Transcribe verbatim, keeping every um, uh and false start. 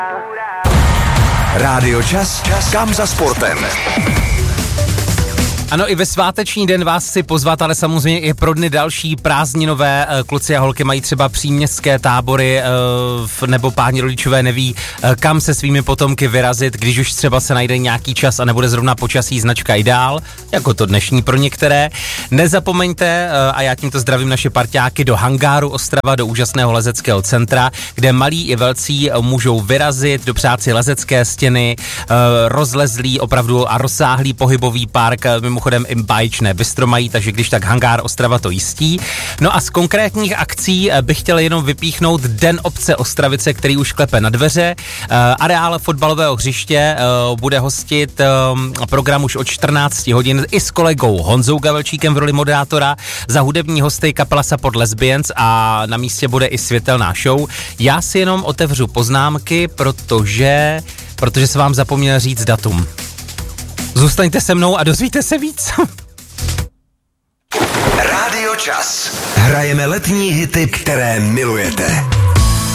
Rádio Čas, kam za sportem. Ano, i ve sváteční den vás chci pozvat, ale samozřejmě i pro dny další prázdninové. Kluci a holky mají třeba příměstské tábory nebo páni rodičové neví, kam se svými potomky vyrazit, když už třeba se najde nějaký čas a nebude zrovna počasí značka Ideál, jako to dnešní pro některé. Nezapomeňte, a já tímto zdravím naše parťáky, do hangáru Ostrava, do úžasného lezeckého centra, kde malí i velcí můžou vyrazit, dopřát si lezecké stěny, rozlezlý opravdu a rozsáhlý pohybový park, mimochodem i báječné bistro mají, takže když tak hangár Ostrava to jistí. No a z konkrétních akcí bych chtěl jenom vypíchnout Den obce Ostravice, který už klepe na dveře. Areál fotbalového hřiště bude hostit program už od čtrnácti hodin i s kolegou Honzou Gavelčíkem v roli moderátora. Za hudební hosty kapela Support Lesbians a na místě bude i světelná show. Já si jenom otevřu poznámky, protože, protože se vám zapomněl říct datum. Zůstaňte se mnou a dozvíte se víc. Rádio Čas. Hrajeme letní hity, které milujete.